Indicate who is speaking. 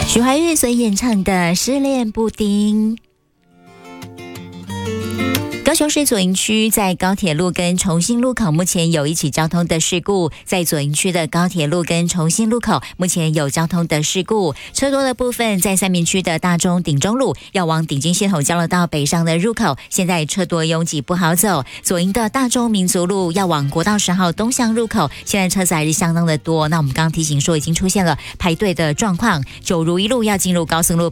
Speaker 1: 许怀玉所演唱的《失恋布丁》。高雄市左营区在高铁路跟重庆路口目前有一起交通的事故，在左营区的高铁路跟重庆路口目前有交通的事故，车多的部分在三民区的大中鼎中路要往鼎金系统交流道北上的入口，现在车多拥挤不好走。左营的大中民族路要往国道10号东向入口，现在车子还是相当的多。那我们刚刚提醒说已经出现了排队的状况。九如一路要进入高速路